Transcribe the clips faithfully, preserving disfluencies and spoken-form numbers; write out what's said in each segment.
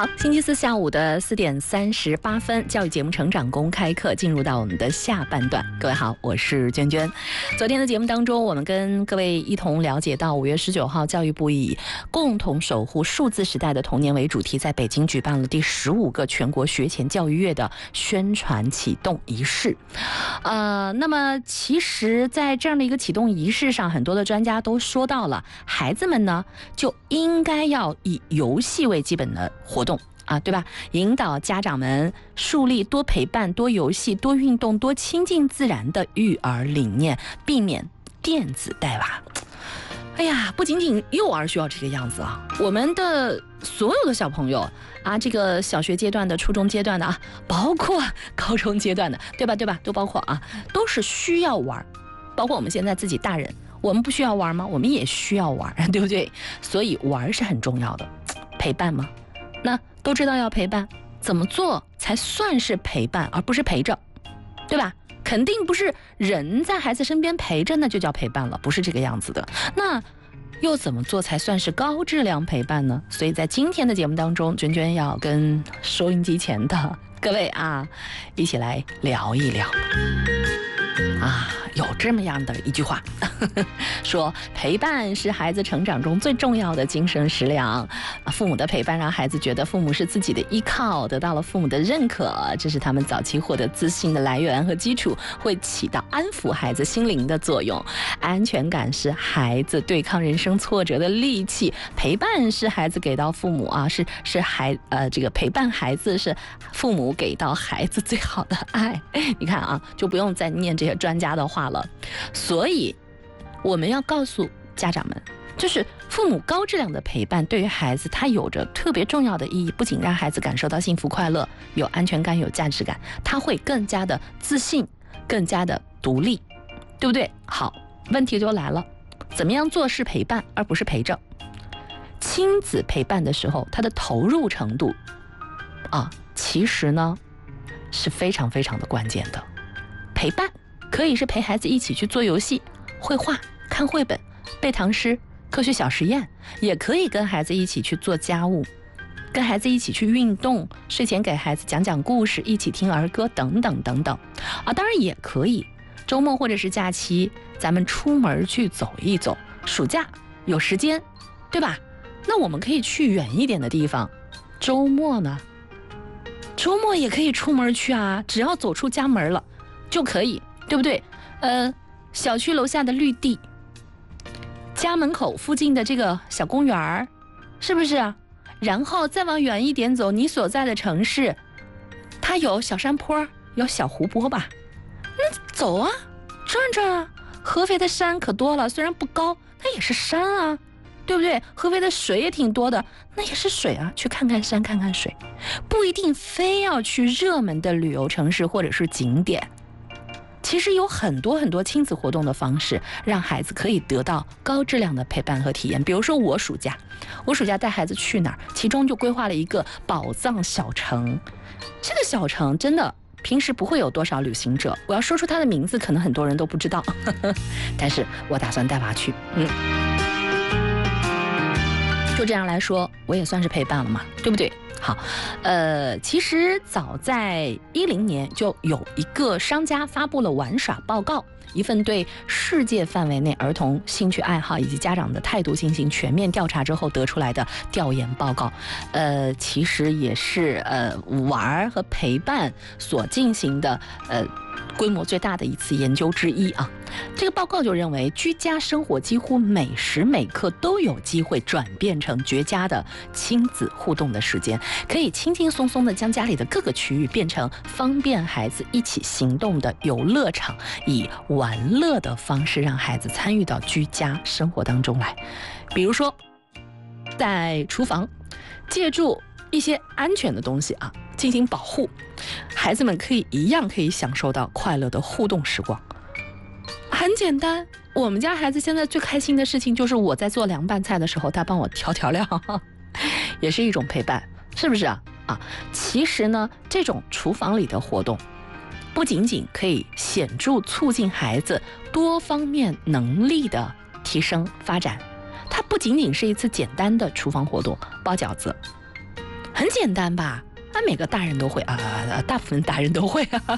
好，星期四下午的四点三十八分，教育节目《成长公开课》进入到我们的下半段。各位好，我是娟娟。昨天的节目当中，我们跟各位一同了解到，五月十九号，教育部以“共同守护数字时代的童年”为主题，在北京举办了第十五个全国学前教育月的宣传启动仪式。呃，那么其实，在这样的一个启动仪式上，很多的专家都说到了，孩子们呢就应该要以游戏为基本的活动啊，对吧？引导家长们树立多陪伴、多游戏、多运动、多亲近自然的育儿理念，避免电子带娃。哎呀，不仅仅幼儿需要这个样子啊，我们的所有的小朋友啊，这个小学阶段的、初中阶段的啊，包括高中阶段的，对吧？对吧？都包括啊，都是需要玩。包括我们现在自己大人，我们不需要玩吗？我们也需要玩，对不对？所以玩是很重要的，陪伴吗？那都知道要陪伴，怎么做才算是陪伴，而不是陪着，对吧？肯定不是人在孩子身边陪着，那就叫陪伴了，不是这个样子的。那又怎么做才算是高质量陪伴呢？所以在今天的节目当中，娟娟要跟收音机前的各位啊，一起来聊一聊啊。有这么样的一句话说，陪伴是孩子成长中最重要的精神食粮。父母的陪伴让孩子觉得父母是自己的依靠，得到了父母的认可，这是他们早期获得自信的来源和基础，会起到安抚孩子心灵的作用。安全感是孩子对抗人生挫折的利器，陪伴是孩子给到父母啊，是是孩呃这个陪伴孩子是父母给到孩子最好的爱。你看啊，就不用再念这些专家的话了。所以我们要告诉家长们，就是父母高质量的陪伴对于孩子它有着特别重要的意义，不仅让孩子感受到幸福快乐，有安全感，有价值感，他会更加的自信，更加的独立，对不对？好，问题就来了，怎么样做是陪伴而不是陪着？亲子陪伴的时候，他的投入程度啊，其实呢是非常非常的关键的。陪伴可以是陪孩子一起去做游戏、绘画、看绘本、背唐诗、科学小实验，也可以跟孩子一起去做家务，跟孩子一起去运动，睡前给孩子讲讲故事，一起听儿歌等等等等啊。当然也可以周末或者是假期咱们出门去走一走，暑假有时间，对吧？那我们可以去远一点的地方。周末呢，周末也可以出门去啊，只要走出家门了就可以，对不对？呃，小区楼下的绿地，家门口附近的这个小公园，是不是啊？然后再往远一点走，你所在的城市，它有小山坡，有小湖泊吧？那走啊，转转啊。合肥的山可多了，虽然不高，那也是山啊，对不对？合肥的水也挺多的，那也是水啊，去看看山，看看水，不一定非要去热门的旅游城市或者是景点。其实有很多很多亲子活动的方式，让孩子可以得到高质量的陪伴和体验。比如说我暑假，我暑假带孩子去哪儿，其中就规划了一个宝藏小城。这个小城真的平时不会有多少旅行者，我要说出它的名字，可能很多人都不知道，呵呵，但是我打算带娃去，嗯。就这样来说，我也算是陪伴了嘛，对不对？好，呃，其实早在一零年就有一个商家发布了玩耍报告，一份对世界范围内儿童兴趣爱好以及家长的态度进行全面调查之后得出来的调研报告。呃，其实也是呃玩和陪伴所进行的呃规模最大的一次研究之一啊。这个报告就认为，居家生活几乎每时每刻都有机会转变成绝佳的亲子互动的时间，可以轻轻松松地将家里的各个区域变成方便孩子一起行动的游乐场，以玩乐的方式让孩子参与到居家生活当中来。比如说，在厨房借助一些安全的东西啊进行保护，孩子们可以一样可以享受到快乐的互动时光。很简单，我们家孩子现在最开心的事情就是我在做凉拌菜的时候，他帮我调调料，也是一种陪伴，是不是啊？啊，其实呢，这种厨房里的活动，不仅仅可以显著促进孩子多方面能力的提升发展，它不仅仅是一次简单的厨房活动，包饺子、 很简单吧？啊，每个大人都会啊，大部分大人都会啊。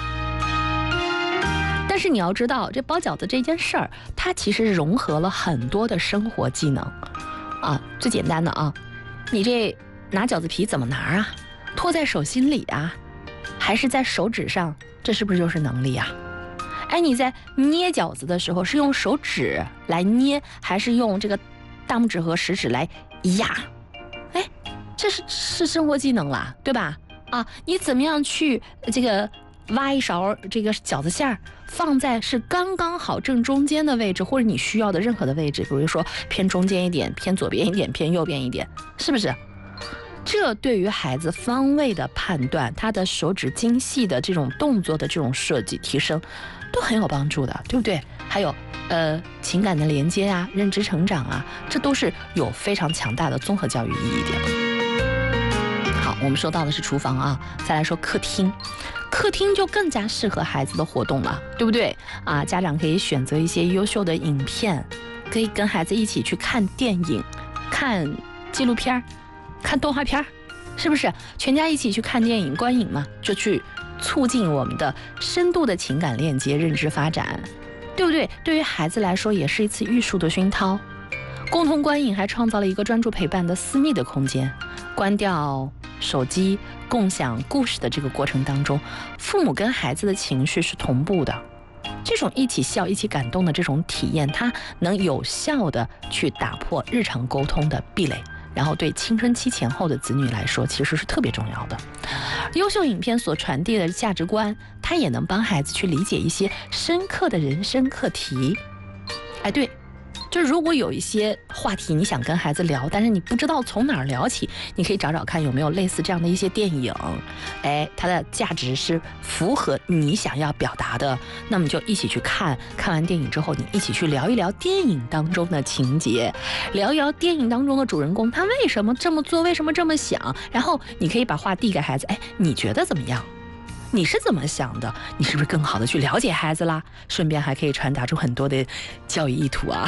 但是你要知道，这包饺子这件事儿，它其实融合了很多的生活技能啊。最简单的啊，你这拿饺子皮怎么拿啊？托在手心里啊，还是在手指上？这是不是就是能力啊？哎，你在捏饺子的时候，是用手指来捏，还是用这个大拇指和食指来压？哎，这是是生活技能啦，对吧？啊，你怎么样去这个挖一勺这个饺子馅儿，放在是刚刚好正中间的位置，或者你需要的任何的位置，比如说偏中间一点，偏左边一点，偏右边一点，是不是？这对于孩子方位的判断，他的手指精细的这种动作的这种设计提升，都很有帮助的，对不对？还有呃情感的连接啊，认知成长啊，这都是有非常强大的综合教育意义的。好，我们说到的是厨房啊，再来说客厅。客厅就更加适合孩子的活动了，对不对啊？家长可以选择一些优秀的影片，可以跟孩子一起去看电影、看纪录片、看动画片，是不是？全家一起去看电影、观影嘛，就去促进我们的深度的情感链接、认知发展，对不对？对于孩子来说，也是一次艺术的熏陶。共同观影还创造了一个专注陪伴的私密的空间。关掉手机，共享故事的这个过程当中，父母跟孩子的情绪是同步的。这种一起笑、一起感动的这种体验，它能有效的去打破日常沟通的壁垒，然后对青春期前后的子女来说，其实是特别重要的。优秀影片所传递的价值观，它也能帮孩子去理解一些深刻的人生课题。哎，对。就是如果有一些话题你想跟孩子聊，但是你不知道从哪儿聊起，你可以找找看有没有类似这样的一些电影，哎，它的价值是符合你想要表达的，那么就一起去看，看完电影之后，你一起去聊一聊电影当中的情节，聊一聊电影当中的主人公他为什么这么做，为什么这么想，然后你可以把话递给孩子，哎，你觉得怎么样？你是怎么想的？你是不是更好的去了解孩子啦？顺便还可以传达出很多的教育意图啊！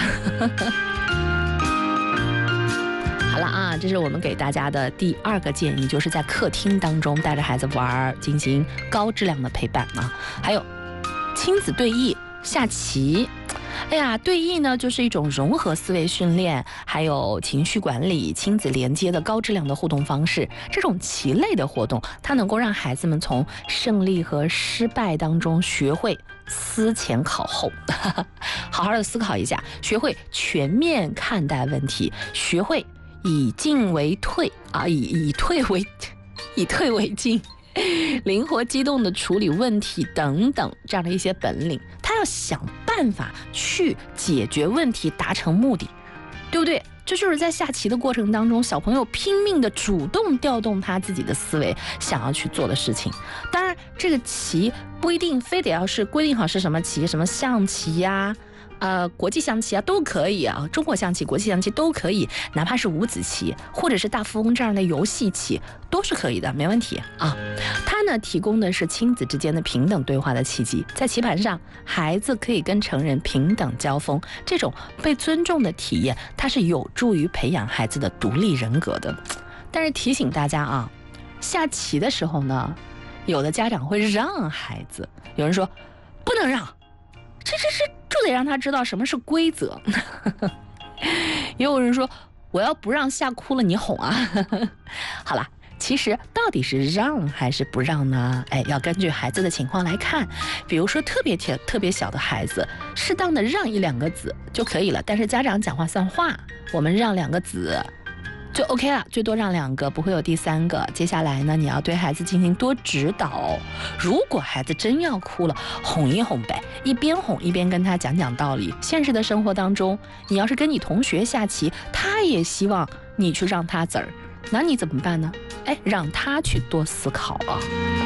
好了啊，这是我们给大家的第二个建议，就是在客厅当中带着孩子玩，进行高质量的陪伴啊。还有亲子对弈、下棋。哎呀，对弈呢，就是一种融合思维训练，还有情绪管理、亲子连接的高质量的互动方式。这种棋类的活动，它能够让孩子们从胜利和失败当中学会思前考后，好好的思考一下，学会全面看待问题，学会以进为退啊，以以退为以退为进。灵活机动的处理问题等等这样的一些本领，他要想办法去解决问题，达成目的，对不对？这就是在下棋的过程当中，小朋友拼命的主动调动他自己的思维，想要去做的事情。当然，这个棋不一定非得要是规定好是什么棋，什么象棋呀、啊。呃，国际象棋啊都可以啊，中国象棋、国际象棋都可以，哪怕是五子棋或者是大富翁这样的游戏棋都是可以的，没问题啊。它呢提供的是亲子之间的平等对话的契机，在棋盘上，孩子可以跟成人平等交锋，这种被尊重的体验，它是有助于培养孩子的独立人格的。但是提醒大家啊，下棋的时候呢，有的家长会让孩子，有人说不能让，这这这。就得让他知道什么是规则。也有人说我要不让吓哭了你哄啊。好了，其实到底是让还是不让呢？哎，要根据孩子的情况来看。比如说特别特别小的孩子，适当的让一两个子就可以了，但是家长讲话算话，我们让两个子就 OK 了，最多让两个，不会有第三个。接下来呢，你要对孩子进行多指导。如果孩子真要哭了，哄一哄呗，一边哄一边跟他讲讲道理。现实的生活当中，你要是跟你同学下棋，他也希望你去让他子儿，那你怎么办呢？哎，让他去多思考啊。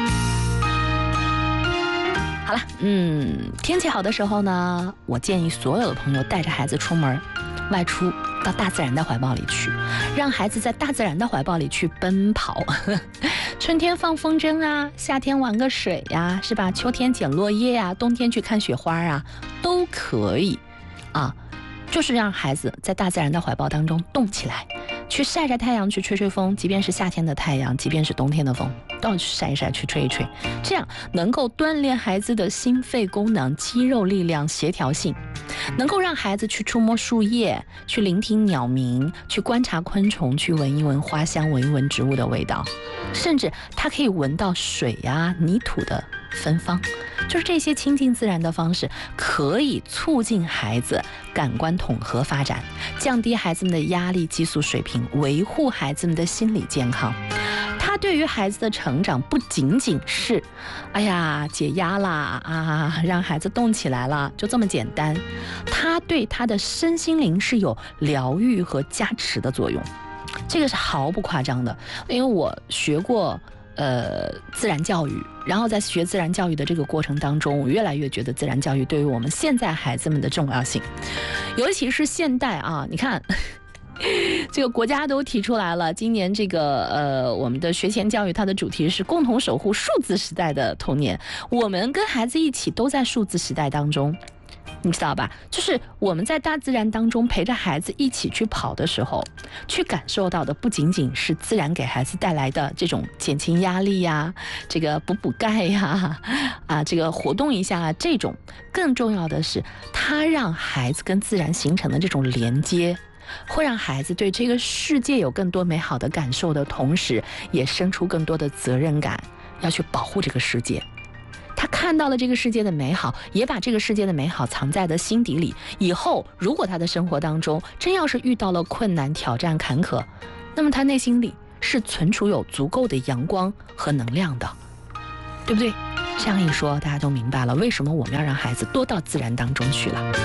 好了，嗯，天气好的时候呢，我建议所有的朋友带着孩子出门外出，到大自然的怀抱里去，让孩子在大自然的怀抱里去奔跑。春天放风筝啊，夏天玩个水呀、啊，是吧？秋天捡落叶呀、啊，冬天去看雪花啊，都可以啊。就是让孩子在大自然的怀抱当中动起来， 去晒晒太阳，去吹吹风，即便是夏天的太阳，即便是冬天的风，都要去晒一晒，去吹一吹，这样能够锻炼孩子的心肺功能、肌肉力量、协调性，能够让孩子去触摸树叶，去聆听鸟鸣，去观察昆虫，去闻一闻花香，闻一闻植物的味道，甚至他可以闻到水啊、泥土的芬芳。就是这些亲近自然的方式，可以促进孩子感官统合发展，降低孩子们的压力激素水平，维护孩子们的心理健康。它对于孩子的成长不仅仅是哎呀解压啦啊，让孩子动起来了，就这么简单，它对他的身心灵是有疗愈和加持的作用，这个是毫不夸张的。因为我学过呃，自然教育，然后在学自然教育的这个过程当中，我越来越觉得自然教育对于我们现在孩子们的重要性，尤其是现代啊，你看这个国家都提出来了，今年这个呃我们的学前教育它的主题是共同守护数字时代的童年，我们跟孩子一起都在数字时代当中，你知道吧？就是我们在大自然当中陪着孩子一起去跑的时候，去感受到的不仅仅是自然给孩子带来的这种减轻压力呀，这个补补钙呀，啊，这个活动一下这种，更重要的是，它让孩子跟自然形成的这种连接，会让孩子对这个世界有更多美好的感受的同时，也生出更多的责任感，要去保护这个世界。他看到了这个世界的美好，也把这个世界的美好藏在了心底里。以后如果他的生活当中真要是遇到了困难、挑战、坎坷，那么他内心里是存储有足够的阳光和能量的，对不对？这样一说，大家都明白了为什么我们要让孩子多到自然当中去了。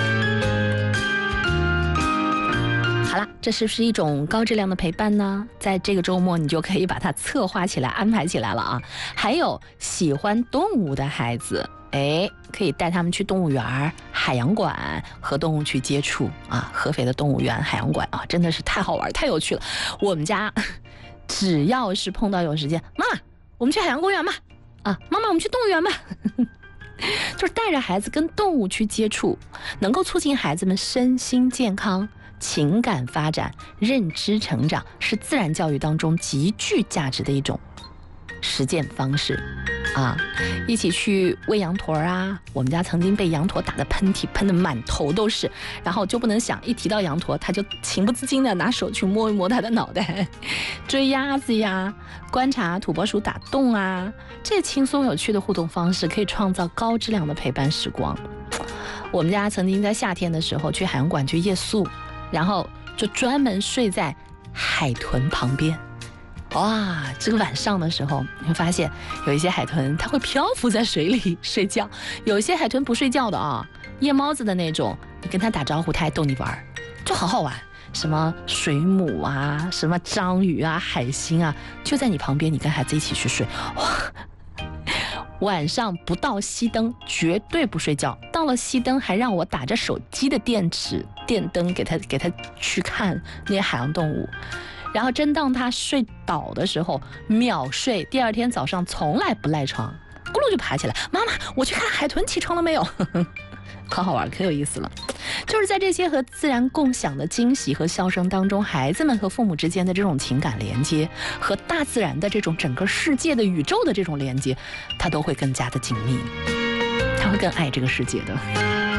好了，这是不是一种高质量的陪伴呢？在这个周末你就可以把它策划起来、安排起来了啊！还有喜欢动物的孩子，哎，可以带他们去动物园、海洋馆和动物去接触啊！合肥的动物园、海洋馆啊，真的是太好玩、太有趣了。我们家只要是碰到有时间，妈妈，我们去海洋公园吧！啊，妈妈，我们去动物园吧！就是带着孩子跟动物去接触，能够促进孩子们身心健康、情感发展、认知成长，是自然教育当中极具价值的一种实践方式啊！一起去喂羊驼啊！我们家曾经被羊驼打得喷嚏，喷得满头都是，然后就不能想，一提到羊驼，他就情不自禁的拿手去摸一摸他的脑袋。追鸭子呀，观察土拨鼠打洞啊，这轻松有趣的互动方式可以创造高质量的陪伴时光。我们家曾经在夏天的时候去海洋馆去夜宿，然后就专门睡在海豚旁边。哇，这个晚上的时候你会发现有一些海豚它会漂浮在水里睡觉，有一些海豚不睡觉的啊，夜猫子的那种，你跟它打招呼它还逗你玩，就好好玩。什么水母啊，什么章鱼啊，海星啊，就在你旁边，你跟孩子一起去睡。哇，晚上不到熄灯绝对不睡觉，到了熄灯还让我打着手机的电池电灯给他给他去看那些海洋动物，然后真当他睡倒的时候秒睡，第二天早上从来不赖床，咕噜就爬起来，妈妈我去看海豚起床了没有？可好玩，可有意思了。就是在这些和自然共享的惊喜和笑声当中，孩子们和父母之间的这种情感连接，和大自然的这种整个世界的宇宙的这种连接，他都会更加的紧密，他会更爱这个世界的。